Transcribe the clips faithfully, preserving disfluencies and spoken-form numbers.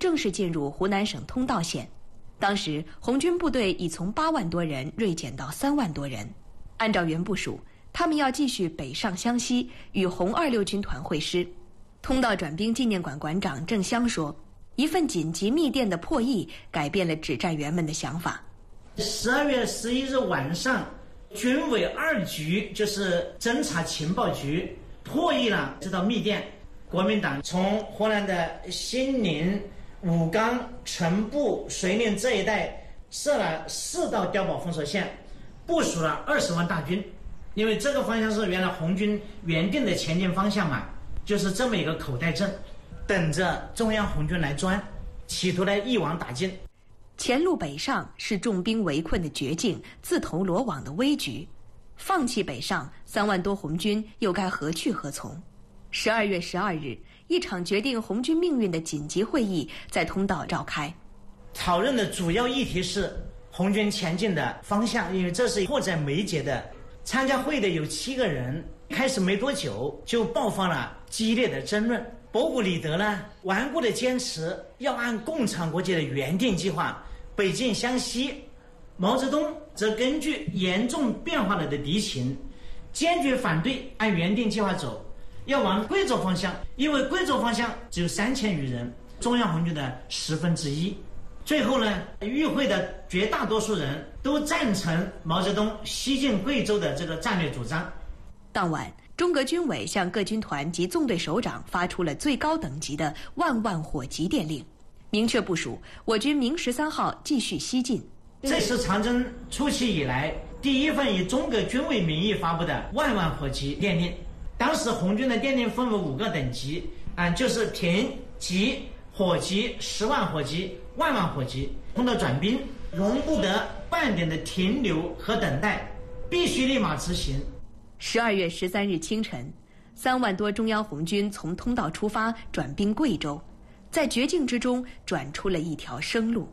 正式进入湖南省通道县。当时红军部队已从八万多人锐减到三万多人。按照原部署，他们要继续北上湘西，与红二六军团会师。通道转兵纪念馆馆长郑湘说，一份紧急密电的破译改变了指战员们的想法。 十二月十一日晚上，军委二局就是侦察情报局破译了这道密电。国民党从湖南的兴宁、武冈、城步、遂宁这一带设了四道碉堡封锁线，部署了二十万大军。因为这个方向是原来红军原定的前进方向嘛，就是这么一个口袋阵，等着中央红军来钻，企图来一网打尽。 前路北上是重兵围困的绝境，自投罗网的危局。放弃北上，三万多红军又该何去何从？十二月十二日，一场决定红军命运的紧急会议在通道召开。 讨论的主要议题是红军前进的方向，因为这是迫在眉睫的。参加会的有七个人，开始没多久就爆发了激烈的争论。博古里德呢，顽固地坚持要按共产国际的原定计划北进湘西；毛泽东则根据严重变化了的敌情，坚决反对按原定计划走，要往贵州方向，因为贵州方向只有三千余人，中央红军的十分之一。最后呢，与会的绝大多数人都赞成毛泽东西进贵州的这个战略主张。 当晚，中革军委向各军团及纵队首长发出了最高等级的万万火急电令，明确部署我军明十三号继续西进。 这是长征初期以来第一份以中革军委名义发布的万万火急电令。当时红军的电令分为五个等级，啊，就是平、急、火急、十万火急、万万火急。通道转兵容不得半点的停留和等待，必须立马执行。 十二月十三日清晨，三万多中央红军从通道出发，转兵贵州，在绝境之中转出了一条生路。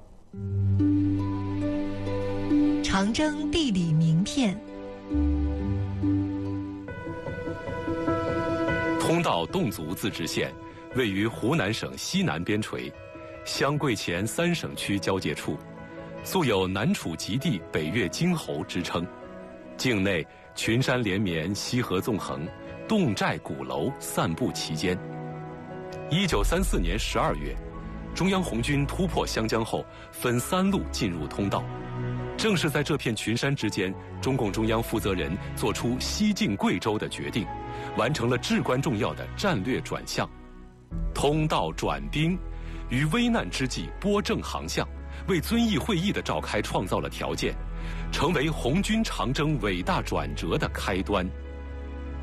长征地理名片。 通道侗族自治县位于湖南省西南边陲，湘贵黔三省区交界处，素有南楚极地北越荆侯之称。境内群山连绵，溪河纵横，侗寨鼓楼散布其间。一九三四年十二月，中央红军突破湘江后，分三路进入通道。正是在这片群山之间，中共中央负责人做出西进贵州的决定，完成了至关重要的战略转向。通道转兵，于危难之际拨正航向，为遵义会议的召开创造了条件，成为红军长征伟大转折的开端。